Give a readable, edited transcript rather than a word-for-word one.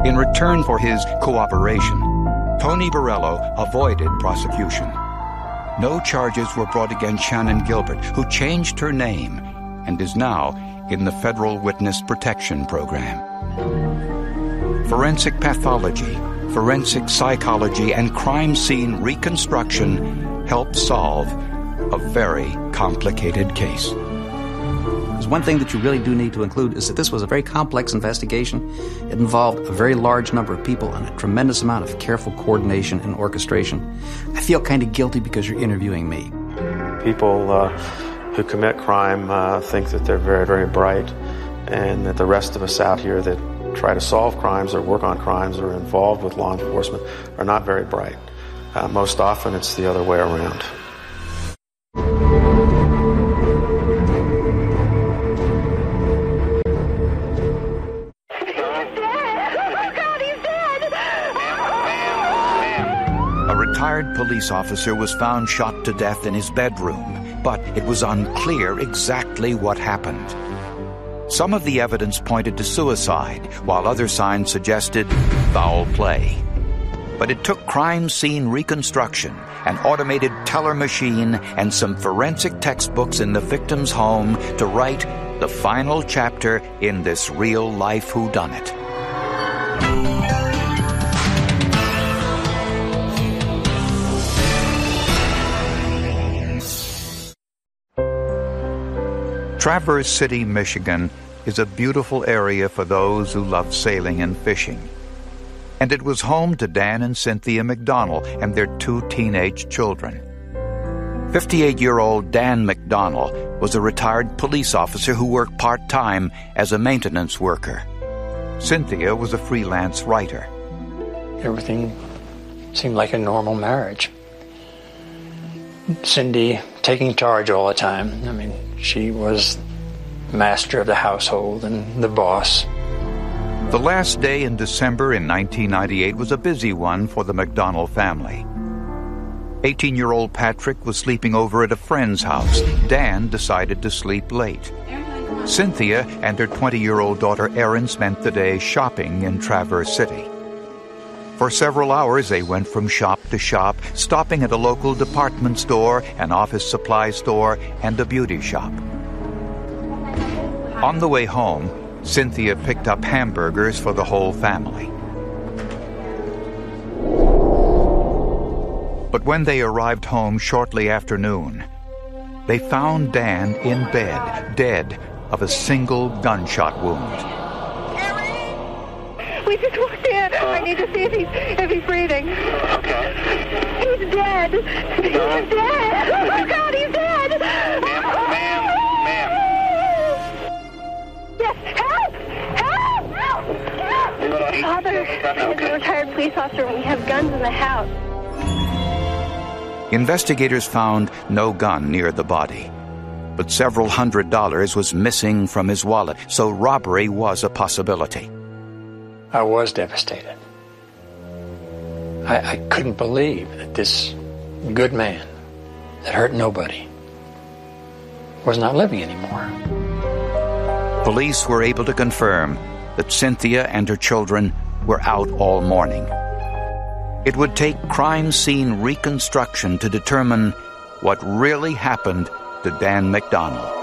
In return for his cooperation, Tony Borello avoided prosecution. No charges were brought against Shannon Gilbert, who changed her name and is now in the Federal Witness Protection Program. Forensic pathology, forensic psychology, and crime scene reconstruction help solve a very complicated case. One thing that you really do need to include is that this was a very complex investigation. It involved a very large number of people and a tremendous amount of careful coordination and orchestration. I feel kind of guilty because you're interviewing me. People who commit crime think that they're very, very bright, and that the rest of us out here that try to solve crimes or work on crimes or are involved with law enforcement are not very bright. Most often it's the other way around. Police officer was found shot to death in his bedroom, but it was unclear exactly what happened. Some of the evidence pointed to suicide, while other signs suggested foul play. But it took crime scene reconstruction, an automated teller machine, and some forensic textbooks in the victim's home to write the final chapter in this real-life whodunit. Traverse City, Michigan is a beautiful area for those who love sailing and fishing. And it was home to Dan and Cynthia McDonnell and their 2 teenage children. 58-year-old Dan McDonnell was a retired police officer who worked part-time as a maintenance worker. Cynthia was a freelance writer. Everything seemed like a normal marriage. Cindy taking charge all the time. I mean, she was master of the household and the boss. The last day in December in 1998 was a busy one for the McDonnell family. 18-year-old Patrick was sleeping over at a friend's house. Dan decided to sleep late. Cynthia and her 20-year-old daughter Erin spent the day shopping in Traverse City. For several hours, they went from shop to shop, stopping at a local department store, an office supply store, and a beauty shop. On the way home, Cynthia picked up hamburgers for the whole family. But when they arrived home shortly after noon, they found Dan in bed, dead of a single gunshot wound. We just walked in. I need to see if he's breathing. Okay. He's dead. He's dead. Oh, God, he's dead. Ma'am. Yes, help! Father is a retired police officer. We have guns in the house. Investigators found no gun near the body, but several $100s was missing from his wallet, so robbery was a possibility. I was devastated. I couldn't believe that this good man that hurt nobody was not living anymore. Police were able to confirm that Cynthia and her children were out all morning. It would take crime scene reconstruction to determine what really happened to Dan McDonnell.